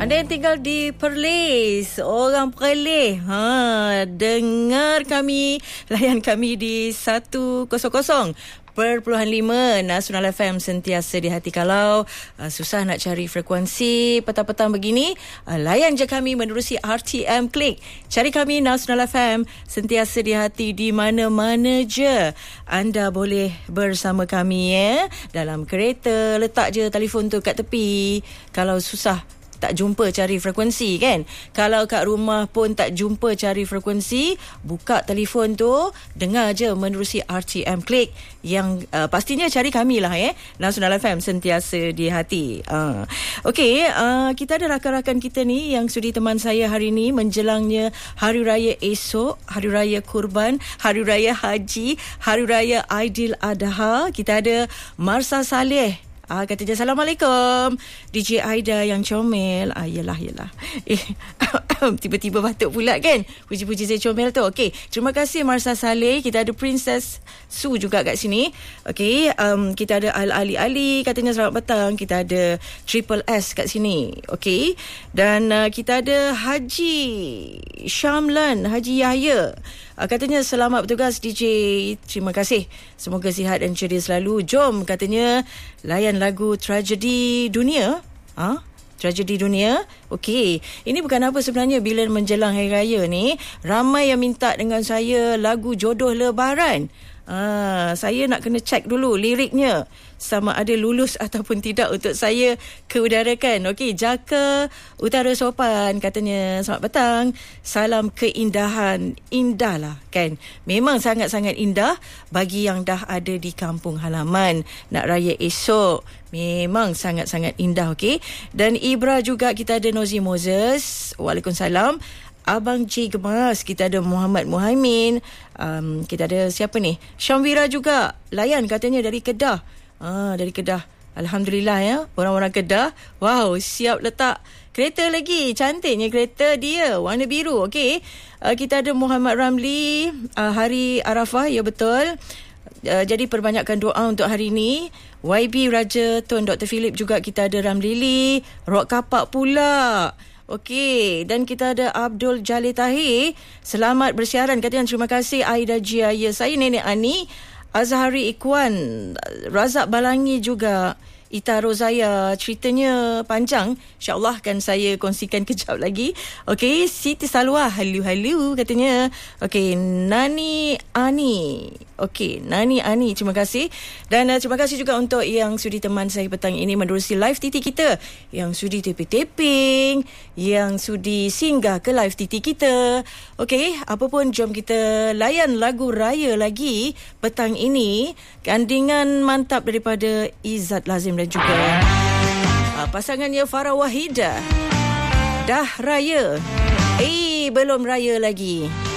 Anda yang tinggal di Perlis, orang Perlis, dengar kami, layan kami di 100.5 Nasional FM, sentiasa di hati. Kalau susah nak cari frekuensi petang-petang begini, layan je kami menerusi RTM Klik. Cari kami Nasional FM, sentiasa di hati, di mana-mana je anda boleh bersama kami dalam kereta, letak je telefon tu kat tepi. Kalau susah tak jumpa cari frekuensi kan, kalau kat rumah pun tak jumpa cari frekuensi, buka telefon tu, dengar je menerusi RTM Klik, yang pastinya cari kami lah Nasional FM, sentiasa di hati. Okey, kita ada rakan-rakan kita ni yang sudi teman saya hari ni menjelangnya Hari Raya esok, Hari Raya Kurban, Hari Raya Haji, Hari Raya Aidiladha. Kita ada Marsa Saleh. Katanya Assalamualaikum DJ Aida yang comel. Yelah tiba-tiba batuk pula kan, puji-puji saya comel tu. Okey, terima kasih Marsa Saleh. Kita ada Princess Su juga kat sini. Okey, kita ada Ali katanya selamat petang. Kita ada Triple S kat sini. Okey, dan kita ada Haji Syamlan, Haji Yahya. Katanya selamat bertugas DJ. Terima kasih. Semoga sihat dan ceria selalu. Jom katanya layan lagu Tragedi Dunia. Tragedi Dunia. Okey, ini bukan apa sebenarnya, bila menjelang Hari Raya ni ramai yang minta dengan saya lagu Jodoh Lebaran. Saya nak kena check dulu liriknya sama ada lulus ataupun tidak untuk saya keudarakan. Okey, Jaka Utara Sopan katanya selamat petang, salam keindahan. Indah lah kan, memang sangat-sangat indah bagi yang dah ada di kampung halaman. Nak raya esok memang sangat-sangat indah. Okey, dan Ibra juga kita ada Nozi Moses. Waalaikumsalam. Abang J Gemas, kita ada Muhammad Muhaimin, kita ada siapa ni, Syamwira juga layan katanya dari Kedah. Dari Kedah, alhamdulillah orang-orang Kedah. Wow, siap letak kereta lagi, cantiknya kereta dia, warna biru. Okey, kita ada Muhammad Ramli, hari Arafah, ya betul. Jadi perbanyakkan doa untuk hari ini. YB Raja Tun, Dr. Philip juga kita ada, Ramlili, Rock Kapak pula. Okey, dan kita ada Abdul Jalil Tahir, selamat bersiaran katanya. Terima kasih Aida Jaya. Saya Nenek Ani, Azhari Ikwan, Razak Balangi juga, Ita Rozaya. Ceritanya panjang, insyaAllah akan saya kongsikan kejap lagi. Okey, Siti Salwa, halu katanya. Okey, Nani Ani. Okey, Nani Ani, terima kasih. Dan terima kasih juga untuk yang sudi teman saya petang ini menerusi live TT kita, yang sudi taping, yang sudi singgah ke live TT kita. Okey, apa pun, jom kita layan lagu raya lagi petang ini. Gandingan mantap daripada Izzat Lazim dan juga pasangannya Farah Wahidah. Dah raya, belum raya lagi.